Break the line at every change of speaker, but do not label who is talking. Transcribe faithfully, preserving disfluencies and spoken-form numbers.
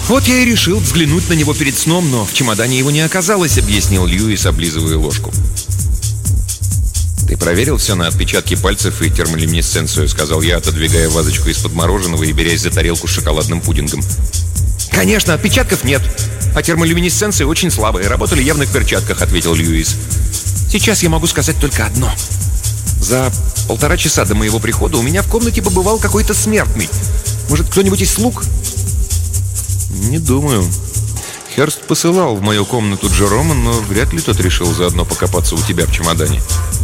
«Вот я и решил взглянуть на него перед сном, но в чемодане его не оказалось», — объяснил Льюис, облизывая ложку. «Ты проверил все на отпечатки пальцев и термолюминесценцию?» — сказал я, отодвигая вазочку из-под мороженого и берясь за тарелку с шоколадным пудингом. «Конечно, отпечатков нет, а термолюминесценции очень слабые, работали явно в перчатках», — ответил Льюис. «Сейчас я могу сказать только одно. За полтора часа до моего прихода у меня в комнате побывал какой-то смертный. Может, кто-нибудь из слуг?» «Не думаю. Херст посылал в мою комнату Джерома, но вряд ли тот решил заодно покопаться у тебя в чемодане».